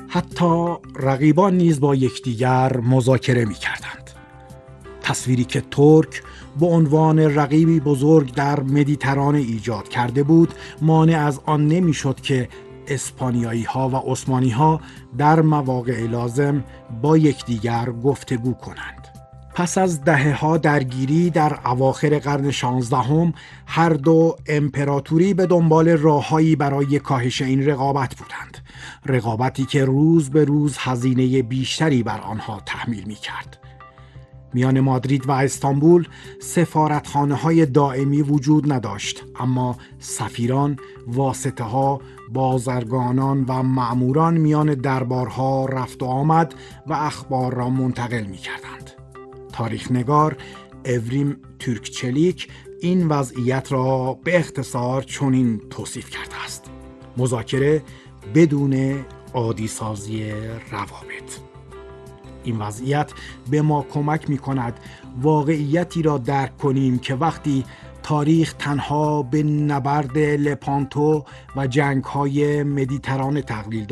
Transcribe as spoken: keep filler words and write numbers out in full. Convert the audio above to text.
حتی رقیبان نیز با یکدیگر مذاکره می‌کردند. تصویری که ترک به عنوان رقیبی بزرگ در مدیترانه ایجاد کرده بود، مانع از آن نمی‌شد که اسپانیایی‌ها و عثمانی‌ها در مواقع لازم با یکدیگر گفتگو کنند. پس از دهه‌ها درگیری در اواخر قرن شانزدهم، هر دو امپراتوری به دنبال راه‌هایی برای کاهش این رقابت بودند. رقابتی که روز به روز هزینه بیشتری بر آنها تحمیل می‌کرد. میان مادرید و استانبول سفارتخانه‌های دائمی وجود نداشت، اما سفیران، واسطه‌ها، بازرگانان و مأموران میان دربارها رفت و آمد و اخبار را منتقل می‌کردند. تاریخ‌نگار اوریم تورکچلیک این وضعیت را به اختصار چنین توصیف کرده است: مذاکره بدون عادی سازی روابط. این وضعیت به ما کمک می کند واقعیتی را درک کنیم که وقتی تاریخ تنها به نبرد لپانتو و جنگ‌های مدیترانه تقلیل